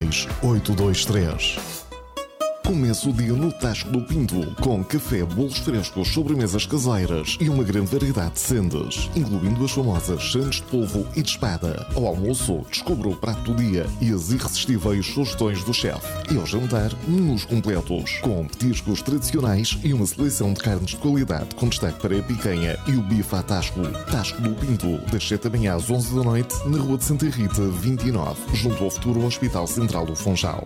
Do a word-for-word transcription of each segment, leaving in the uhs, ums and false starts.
dois oito dois três. Comece o dia no Tasco do Pinto, com café, bolos frescos, sobremesas caseiras e uma grande variedade de sendas, incluindo as famosas sandes de polvo e de espada. Ao almoço, descubra o prato do dia e as irresistíveis sugestões do chefe. E ao jantar, menus completos, com petiscos tradicionais e uma seleção de carnes de qualidade, com destaque para a picanha e o bife à Tasco. Tasco do Pinto, das sete da manhã às onze da noite, na Rua de Santa Rita, vinte e nove, junto ao futuro Hospital Central do Funchal.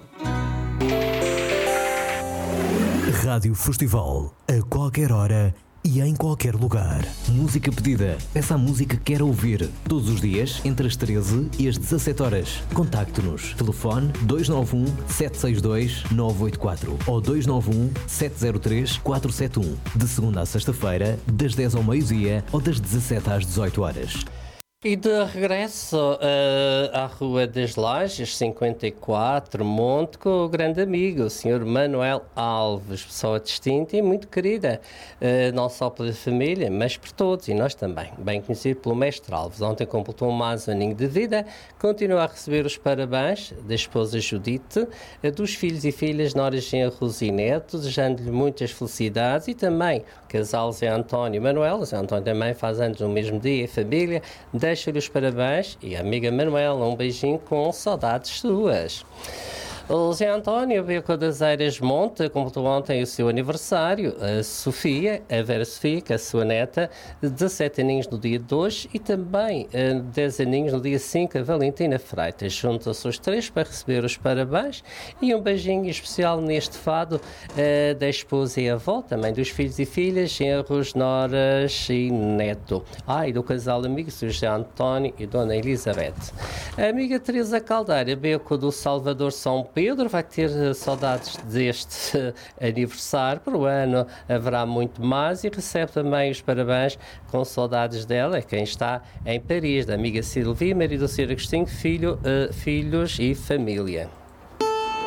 Rádio Festival, a qualquer hora e em qualquer lugar. Música pedida. Peça a música que quer ouvir. Todos os dias, entre as treze e as dezassete horas. Contacte-nos. Telefone dois nove um, sete seis dois, nove oito quatro ou dois nove um, sete zero três, quatro sete um. De segunda a sexta-feira, das dez ao meio-dia ou das dezassete às dezoito horas. E de regresso uh, à Rua das Lajes, cinquenta e quatro, Monte, com o grande amigo, o senhor Manuel Alves, pessoa distinta e muito querida, uh, não só pela família, mas por todos, e nós também. Bem conhecido pelo mestre Alves, ontem completou mais um aninho de vida, continua a receber os parabéns da esposa Judite, uh, dos filhos e filhas Nora Genro e Neto, desejando-lhe muitas felicidades, e também o casal Zé António e Manuel. Zé António também faz anos no mesmo dia, e família, deixa-lhe os parabéns, e a amiga Manuela, um beijinho com saudades suas. O Zé António Beco das Eiras Monte completou ontem o seu aniversário. A Sofia, a Vera Sofia, que é a sua neta, dezassete aninhos no dia de hoje, e também dez aninhos no dia cinco, a Valentina Freitas. Juntam-se os três para receber os parabéns, e um beijinho especial neste fado uh, da esposa e avó, também dos filhos e filhas, genros, noras e neto. Ah, e do casal amigo, o José António e Dona Elizabeth. A amiga Teresa Caldeira Beco do Salvador São Pedro vai ter saudades deste uh, aniversário. Para o ano haverá muito mais, e recebe também os parabéns com saudades dela, quem está em Paris, da amiga Silvia, marido do senhor Agostinho, filho, uh, filhos e família.